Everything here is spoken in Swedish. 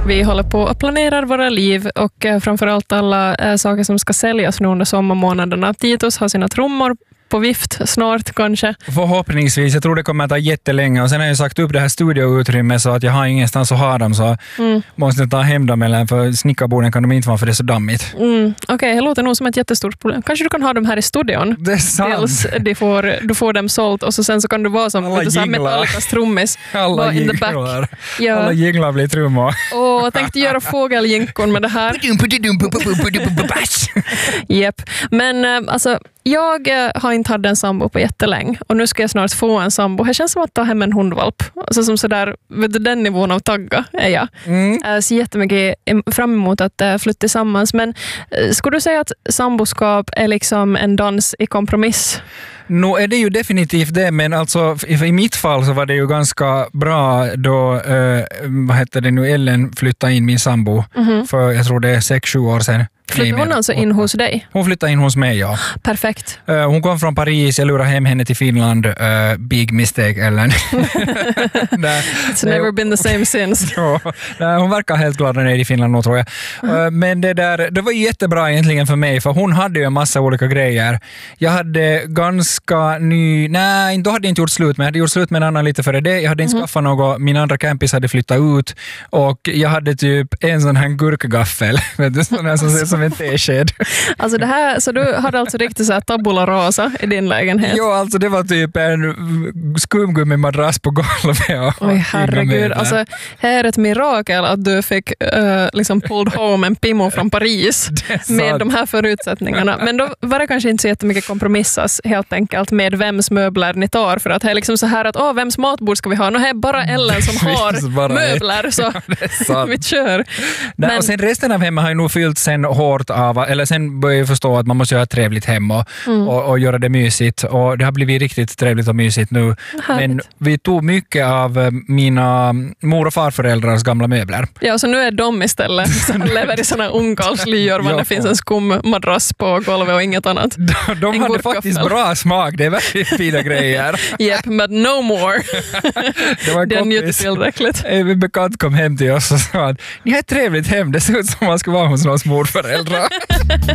Vi håller på att planera våra liv och framförallt alla saker som ska säljas nu under sommarmånaderna. Titus har sina trummor på vift snart kanske. Förhoppningsvis, jag tror det kommer att ta jättelänge och sen har jag sagt upp det här studioutrymmet så att jag har ingenstans att ha dem så måste jag ta hem dem eller för snickarborden kan de inte vara för det är så dammigt. Okej, det låter nog som ett jättestort problem. Kanske du kan ha dem här i studion. Det är sant. Tills du får dem sålt och så sen så kan du vara som Metallicas trummis. Alla in the back. Ja. Alla jinglar blir trummor. Jag tänkte göra fågeljinkon med det här. Japp. Men alltså jag har inte haft en sambo på jättelänge och nu ska jag snart få en sambo. Det känns som att ta hem en hundvalp. Alltså som sådär, vet du, den nivån av tagga är jag. Jag ser jättemycket fram emot att flytta tillsammans. Men skulle du säga att samboskap är liksom en dans i kompromiss? Nu är det ju definitivt det, men alltså i mitt fall så var det ju ganska bra då Ellen flyttade in min sambo för jag tror det är 6-7 år sedan. Flyttade hon alltså in hos dig? Hon flyttade in hos mig, ja. Perfekt. Hon kom från Paris, jag lurade hem henne till Finland. Big mistake, Ellen. It's never been the same since. Hon verkar helt glad när jag är i Finland nu, tror jag. Men det var jättebra egentligen för mig, för hon hade ju en massa olika grejer. Jag hade ganska då hade jag inte gjort slut, men jag hade gjort slut med en annan lite före det. Jag hade inte skaffat något, min andra campis hade flyttat ut och jag hade typ en sån här gurkgaffel. Vet du, sån här som ser som en tesked. Alltså det här, så du hade alltså riktigt så här tabula rasa i din lägenhet? Jo, alltså det var typ en skumgummimadrass på golvet. Oj, herregud. Alltså, här är ett mirakel att du fick liksom pulled home en pimo från Paris med de här förutsättningarna. Men då var det kanske inte så jättemycket kompromissas helt enkelt med vems möbler ni tar, för att det är liksom så här att vems matbord ska vi ha? Nu är bara Ellen som har möbler så vi kör. Nej, och sen resten av hemmet har ju nog fyllt sen hårt av, eller sen börjar jag förstå att man måste göra ett trevligt hem och göra det mysigt, och det har blivit riktigt trevligt och mysigt nu. Men vi tog mycket av mina mor- och farföräldrars gamla möbler. Ja, så nu är de istället som lever i sådana ungkarlslyor var det finns en skummadrass på golvet och inget annat. De hade faktiskt bra smak, det är väldigt fina grejer. Yep, but no more. Det var en kompis, tillräckligt. En bekant kom hem till oss och sa att ni har ett trevligt hem, det ser ut som man ska vara hos någons morföräldrar.